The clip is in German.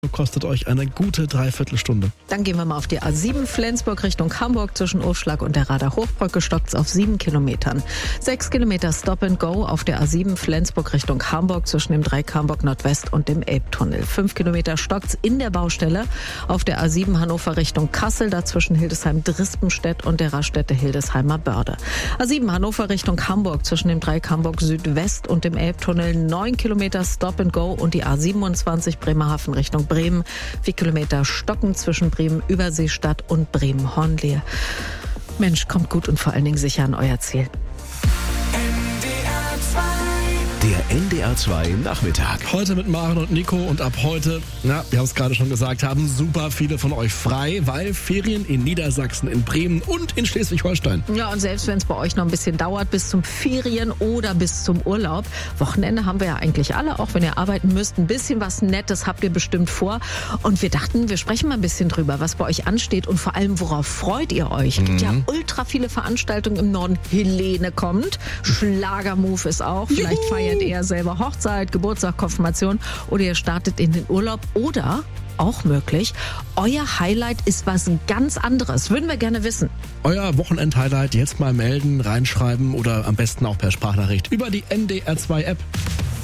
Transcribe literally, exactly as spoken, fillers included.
Kostet euch eine gute Dreiviertelstunde. Dann gehen wir mal auf die A sieben Flensburg Richtung Hamburg. Zwischen Urschlag und der Rader Hochbrücke stockt's auf sieben Kilometern. Sechs Kilometer Stop and Go auf der A sieben Flensburg Richtung Hamburg zwischen dem Dreieck Hamburg Nordwest und dem Elbtunnel. Fünf Kilometer stockt's in der Baustelle auf der A sieben Hannover Richtung Kassel, dazwischen Hildesheim-Drispenstedt und der Raststätte Hildesheimer Börde. A sieben Hannover Richtung Hamburg zwischen dem Dreieck Hamburg Südwest und dem Elbtunnel. Neun Kilometer Stop and Go und die A siebenundzwanzig Bremerhaven Richtung Bremen. Vier Kilometer stocken zwischen Bremen-Überseestadt und Bremen-Hornlehe. Mensch, kommt gut und vor allen Dingen sicher an euer Ziel. Der N D R zwei Nachmittag. Heute mit Maren und Nico und ab heute, na, wir haben es gerade schon gesagt, haben super viele von euch frei, weil Ferien in Niedersachsen, in Bremen und in Schleswig-Holstein. Ja, und selbst wenn es bei euch noch ein bisschen dauert bis zum Ferien oder bis zum Urlaub, Wochenende haben wir ja eigentlich alle, auch wenn ihr arbeiten müsst, ein bisschen was Nettes habt ihr bestimmt vor. Und wir dachten, wir sprechen mal ein bisschen drüber, was bei euch ansteht und vor allem, worauf freut ihr euch? Es gibt mhm. ja ultra viele Veranstaltungen im Norden. Helene kommt, Schlagermove ist auch, vielleicht Juhu. feiert ihr selber Hochzeit, Geburtstag, Konfirmation oder ihr startet in den Urlaub oder, auch möglich, euer Highlight ist was ganz anderes. Würden wir gerne wissen. Euer Wochenend-Highlight jetzt mal melden, reinschreiben oder am besten auch per Sprachnachricht über die N D R zwei App.